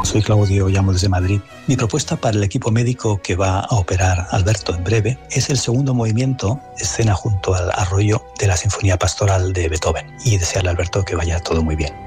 Soy Claudio, llamo desde Madrid. Mi propuesta para el equipo médico que va a operar a Alberto en breve es el segundo movimiento, escena junto al arroyo, de la Sinfonía Pastoral de Beethoven, y desearle a Alberto que vaya todo muy bien.